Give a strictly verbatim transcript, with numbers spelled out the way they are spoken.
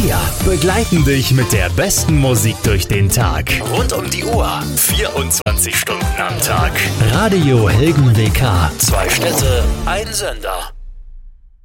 Wir begleiten dich mit der besten Musik durch den Tag. Rund um die Uhr. vierundzwanzig Stunden am Tag. Radio Helgen W K. Zwei Städte, ein Sender.